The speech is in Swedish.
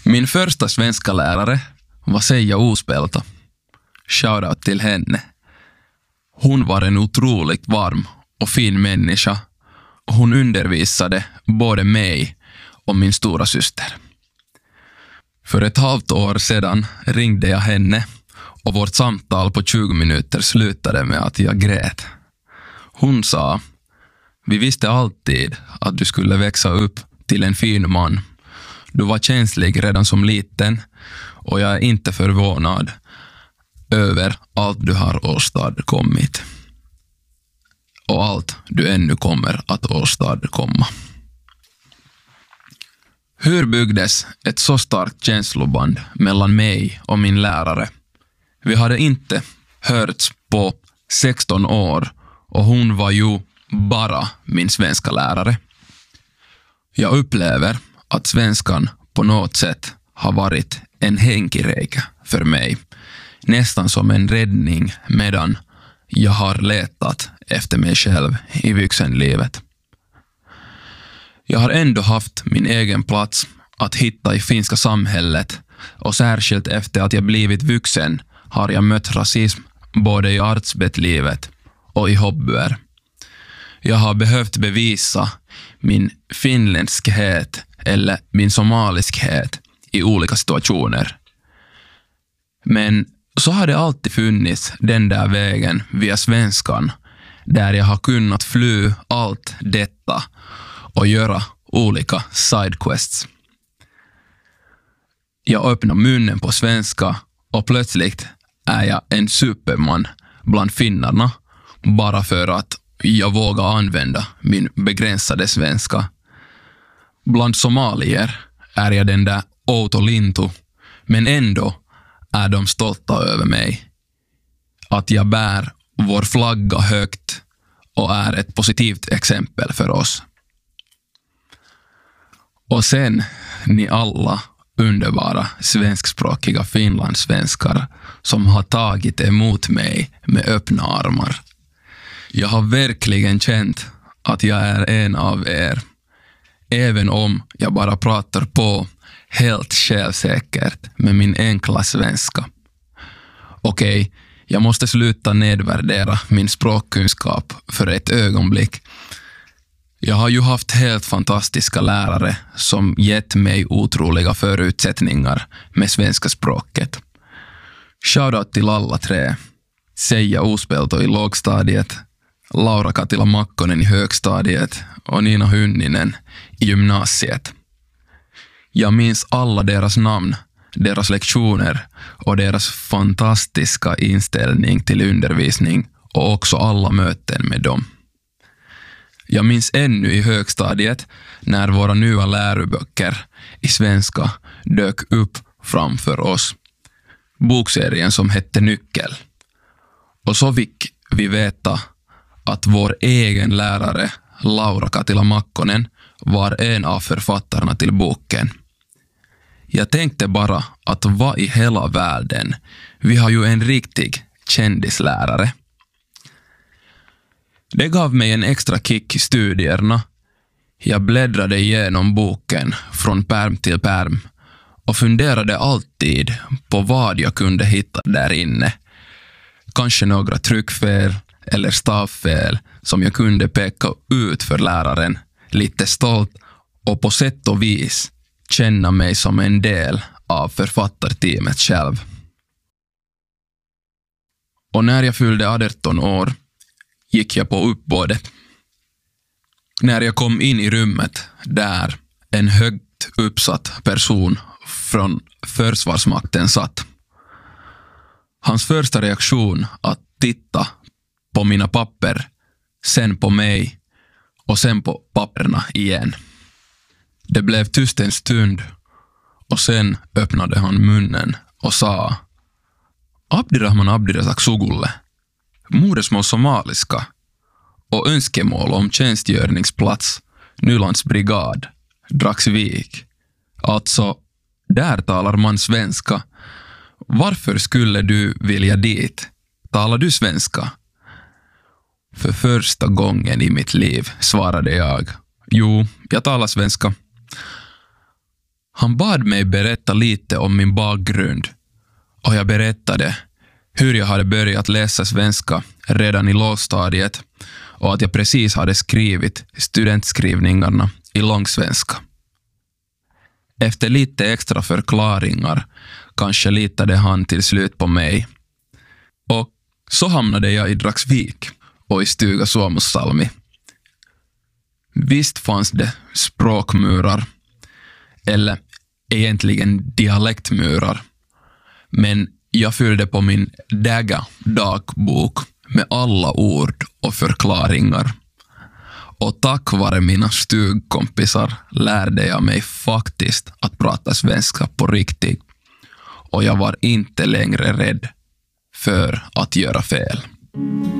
Min första svenska lärare var Seija Uuspelto. Shoutout till henne. Hon var en otroligt varm och fin människa. Hon undervisade både mig och min stora syster. För ett halvt år sedan ringde jag henne och vårt samtal på 20 minuter slutade med att jag grät. Hon sa: "Vi visste alltid att du skulle växa upp till en fin man. Du var känslig redan som liten och jag är inte förvånad över allt du har åstadkommit. Och allt du ännu kommer att åstadkomma." Hur byggdes ett så starkt känsloband mellan mig och min lärare? Vi hade inte hörts på 16 år och hon var ju bara min svenska lärare. Jag upplever att svenskan på något sätt har varit en hänkiräka för mig. Nästan som en räddning medan jag har letat efter mig själv i vuxenlivet. Jag har ändå haft min egen plats att hitta i finska samhället och särskilt efter att jag blivit vuxen har jag mött rasism både i arbetslivet och i hobbyer. Jag har behövt bevisa min finländskhet eller min somaliskhet i olika situationer. Men så har det alltid funnits den där vägen via svenskan där jag har kunnat fly allt detta och göra olika sidequests. Jag öppnar munnen på svenska och plötsligt är jag en superman bland finnarna bara för att jag vågar använda min begränsade svenska. Bland somalier är jag den där outo lintu, men ändå är de stolta över mig. Att jag bär vår flagga högt och är ett positivt exempel för oss. Och sen ni alla underbara svenskspråkiga finlandssvenskar som har tagit emot mig med öppna armar. Jag har verkligen känt att jag är en av er, även om jag bara pratar på helt självsäkert med min enkla svenska. Okej, jag måste sluta nedvärdera min språkkunskap för ett ögonblick. Jag har ju haft helt fantastiska lärare som gett mig otroliga förutsättningar med svenska språket. Shoutout till alla tre. Seija Uuspelto i lågstadiet, Laura-Katila Makkonen i högstadiet och Nina Hynninen i gymnasiet. Jag minns alla deras namn, deras lektioner och deras fantastiska inställning till undervisning och också alla möten med dem. Jag minns ännu i högstadiet när våra nya läroböcker i svenska dök upp framför oss. Bokserien som hette Nyckel. Och så fick vi veta att vår egen lärare Laura-Katila Makkonen var en av författarna till boken. Jag tänkte bara att vad i hela världen, vi har ju en riktig kändislärare. Det gav mig en extra kick i studierna. Jag bläddrade igenom boken från pärm till pärm och funderade alltid på vad jag kunde hitta där inne. Kanske några tryckfel eller stavfel som jag kunde peka ut för läraren, lite stolt och på sätt och vis känna mig som en del av författarteamet själv. Och när jag fyllde 18 år gick jag på uppbådet. När jag kom in i rummet där en högt uppsatt person från Försvarsmakten satt. Hans första reaktion att titta på mina papper, sen på mig och sen på papperna igen. Det blev tyst en stund och sen öppnade han munnen och sa: "Abdirahman Abdirazak Sugulle, modersmål somaliska och önskemål om tjänstgöringsplats Nylands brigad, Dragsvik. Alltså, där talar man svenska. Varför skulle du vilja dit? Talar du svenska?" För första gången i mitt liv svarade jag: "Jo, jag talar svenska." Han bad mig berätta lite om min bakgrund och jag berättade hur jag hade börjat läsa svenska redan i lågstadiet och att jag precis hade skrivit studentskrivningarna i långsvenska. Efter lite extra förklaringar kanske litade han till slut på mig. Och så hamnade jag i Dragsvik och i Stuga Suomussalmi. Visst fanns det språkmurar, eller egentligen dialektmurar, men jag fyllde på min dagbok med alla ord och förklaringar. Och tack vare mina stugkompisar lärde jag mig faktiskt att prata svenska på riktigt. Och jag var inte längre rädd för att göra fel.